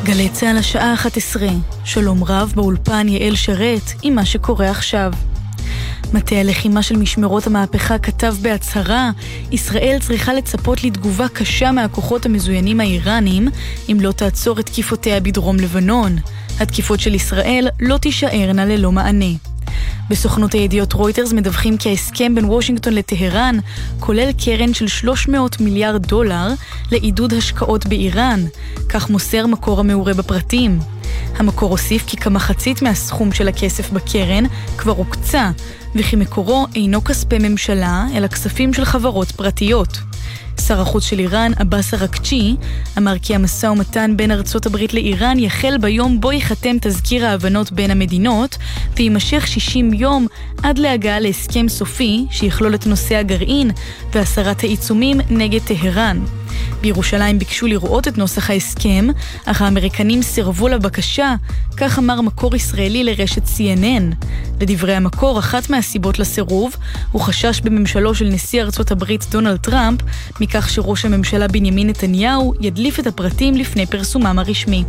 גלי צהל השעה 11. שלום רב, באולפן יעל שרת עם מה שקורה עכשיו. מטה הלחימה של משמרות המהפכה כתב בהצהרה, ישראל צריכה לצפות לתגובה קשה מהכוחות המזוינים האיראנים אם לא תעצור את תקיפותיה בדרום לבנון. התקיפות של ישראל לא תישארנה ללא מענה. בסוכנות הידיעות רויטרס מדווחים כי ההסכם בין וושינגטון לטהרן כולל קרן של $300 מיליארד לעידוד השקעות באיראן, כך מוסר מקור המעורה בפרטים. המקור הוסיף כי כמחצית מהסכום של הכסף בקרן כבר הוקצה, וכי מקורו אינו כספי ממשלה, אלא כספים של חברות פרטיות. שר החוץ של איראן, עבאס אראקצ'י, אמר כי המשא ומתן בין ארצות הברית לאיראן יחל ביום בו ייחתם תזכיר ההבנות בין המדינות, ויימשך 60 יום עד להגעה להסכם סופי שיכלול את נושא הגרעין והסרת העיצומים נגד טהרן. בירושלים ביקשו לראות את נוסח ההסכם, אך האמריקנים סירבו לבקשה, כך אמר מקור ישראלי לרשת CNN. לדברי המקור, אחת מהסיבות לסירוב הוא חשש בממשלו של נשיא ארצות הברית דונלד טראמפ, מכך שראש הממשלה בנימין נתניהו ידליף את הפרטים לפני פרסומם הרשמי.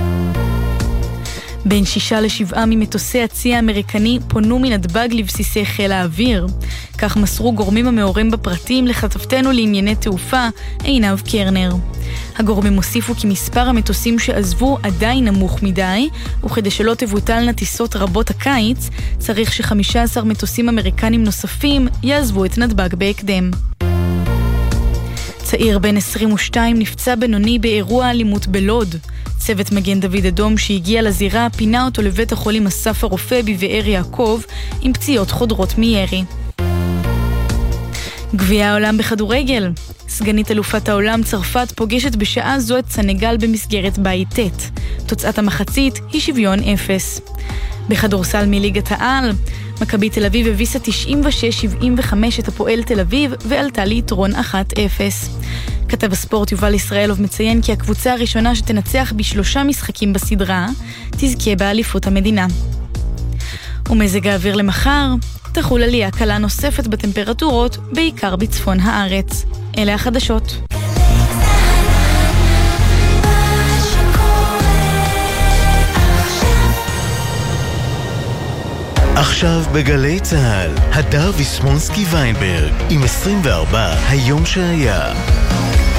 בין 6 ל7 ממטוסי הצי האמריקני פונו מנתב"ג לבסיסי חיל האוויר. כך מסרו גורמים המעורים בפרטים לכתבתנו לענייני תעופה, עינב קרנר. הגורמים הוסיפו כי מספר המטוסים שעזבו עדיין נמוך מדי, וכדי שלא תבוטלנה טיסות רבות הקיץ, צריך ש15 מטוסים אמריקנים נוספים יעזבו את נתב"ג בהקדם. צעיר בן 22 נפצע בינוני באירוע אלימות בלוד. צוות מגן דוד אדום שהגיע לזירה פינה אותו לבית החולים אסף הרופא בבאר יעקב עם פציעות חודרות מירי. גביע העולם בכדורגל. סגנית אלופת העולם צרפת פוגשת בשעה זו את סנגל במסגרת בית ט'. תוצאת המחצית היא 0-0. בכדורסל מליגת העל, מכבי תל אביב הביסה 96-75 את הפועל תל אביב ועלתה ליתרון 1-0. כתב הספורט יובל ישראלוב מציין כי הקבוצה הראשונה שתנצח ב3 משחקים בסדרה תזכה באליפות המדינה. ומזג האוויר למחר, תחול עלייה קלה נוספת בטמפרטורות, בעיקר בצפון הארץ. אלה החדשות. עכשיו בגלי צהל, הדר ויסמונסקי ויינברג עם 24 היום שהיה.